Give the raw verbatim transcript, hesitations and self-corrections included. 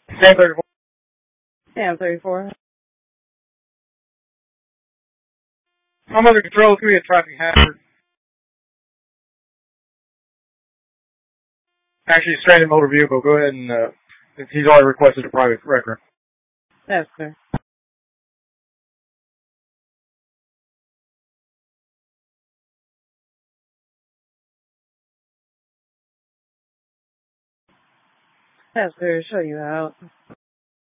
Sam thirty-four. Sam thirty-four. I'm under control. Three a traffic hazard. Actually, a stranded motor vehicle. Go ahead and, uh, he's already requested a private record. Yes, sir. Yes, sir. Show you out.